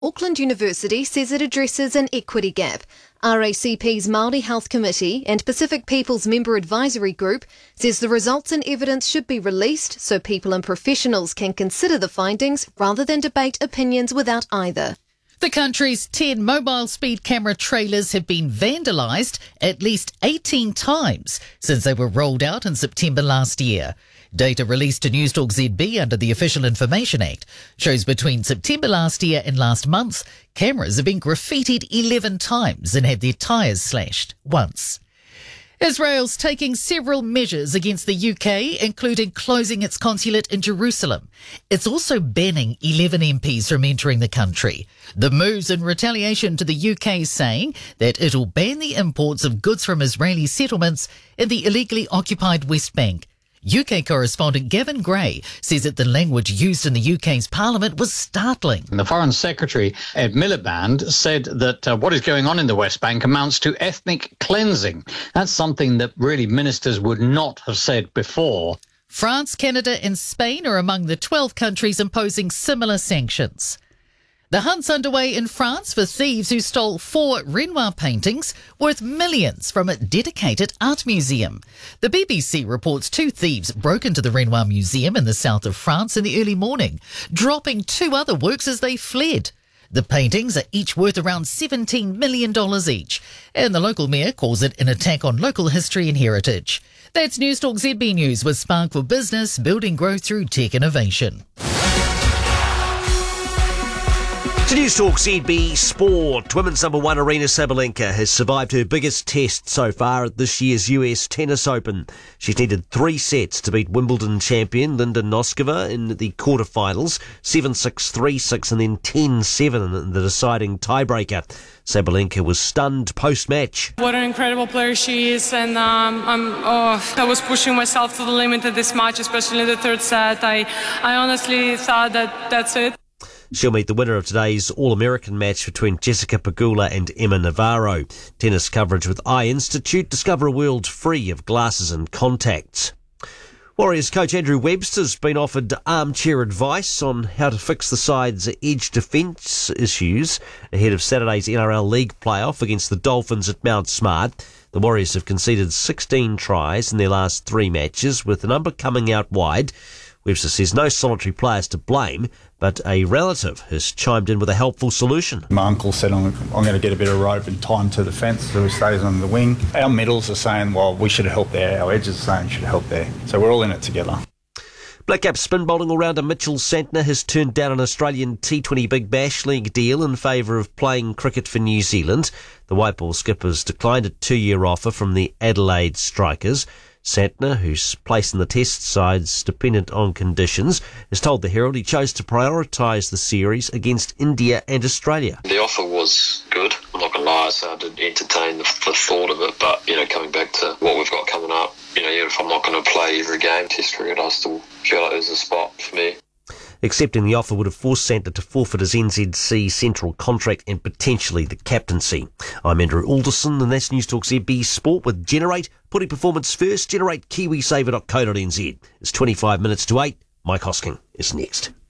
Auckland University says it addresses an equity gap. RACP's Māori Health Committee and Pacific Peoples Member Advisory Group says the results and evidence should be released so people and professionals can consider the findings rather than debate opinions without either. The country's 10 mobile speed camera trailers have been vandalised at least 18 times since they were rolled out in September last year. Data released to Newstalk ZB under the Official Information Act shows between September last year and last month, cameras have been graffitied 11 times and had their tyres slashed once. Israel's taking several measures against the UK, including closing its consulate in Jerusalem. It's also banning 11 MPs from entering the country. The move's in retaliation to the UK saying that it'll ban the imports of goods from Israeli settlements in the illegally occupied West Bank. UK correspondent Gavin Gray says that the language used in the UK's parliament was startling. The Foreign Secretary, Ed Miliband, said that what is going on in the West Bank amounts to ethnic cleansing. That's something that really ministers would not have said before. France, Canada and Spain are among the 12 countries imposing similar sanctions. The hunt's underway in France for thieves who stole 4 Renoir paintings worth millions from a dedicated art museum. The BBC reports 2 thieves broke into the Renoir Museum in the south of France in the early morning, dropping 2 other works as they fled. The paintings are each worth around $17 million each, and the local mayor calls it an attack on local history and heritage. That's Newstalk ZB News with Spark for Business, building growth through tech innovation. To Newstalk ZB Sport, women's number 1 Aryna Sabalenka has survived her biggest test so far at this year's US Tennis Open. She's needed 3 sets to beat Wimbledon champion Linda Noskova in the quarterfinals, 7-6, 3-6 and then 10-7 in the deciding tiebreaker. Sabalenka was stunned post-match. What an incredible player she is, and I was pushing myself to the limit at this match, especially in the third set. I honestly thought that's it. She'll meet the winner of today's All-American match between Jessica Pegula and Emma Navarro. Tennis coverage with Eye Institute. Discover a world free of glasses and contacts. Warriors coach Andrew Webster's been offered armchair advice on how to fix the side's edge defence issues ahead of Saturday's NRL League playoff against the Dolphins at Mount Smart. The Warriors have conceded 16 tries in their last 3 matches, with the number coming out wide. Webster says no solitary players to blame, but a relative has chimed in with a helpful solution. My uncle said, I'm going to get a bit of rope and tie him to the fence so he stays on the wing. Our middles are saying, well, we should have helped there. Our edges are saying should have helped there. So we're all in it together. Black Cap spin bowling all-rounder Mitchell Santner has turned down an Australian T20 Big Bash League deal in favour of playing cricket for New Zealand. The white ball skippers declined a 2-year offer from the Adelaide Strikers. Santner, whose place in the test side's dependent on conditions, has told the Herald he chose to prioritise the series against India and Australia. The offer was good. I'm not going to lie, so I did entertain the thought of it, but, coming back to what we've got coming up, even if I'm not going to play every game, test cricket, I still feel like there's a spot for me. Accepting the offer would have forced Santner to forfeit his NZC central contract and potentially the captaincy. I'm Andrew Alderson, and that's Newstalk ZB Sport with Generate, putting performance first. Generate, KiwiSaver.co.nz. It's 25 minutes to 8. Mike Hosking is next.